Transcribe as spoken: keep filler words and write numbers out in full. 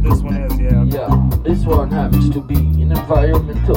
this one is, yeah. Yeah, this one happens to be an environmental